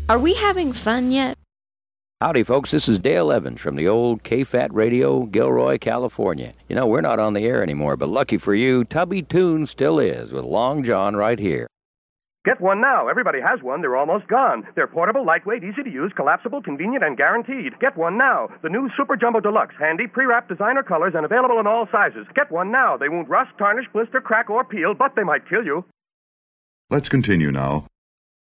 Are we having fun yet? Howdy, folks. This is Dale Evans from the old KFAT Radio, Gilroy, California. You know, we're not on the air anymore, but lucky for you, Tubby Toon still is, with Long John right here. Get one now. Everybody has one. They're almost gone. They're portable, lightweight, easy to use, collapsible, convenient, and guaranteed. Get one now. The new Super Jumbo Deluxe. Handy, pre-wrapped designer colors and available in all sizes. Get one now. They won't rust, tarnish, blister, crack, or peel, but they might kill you. Let's continue now.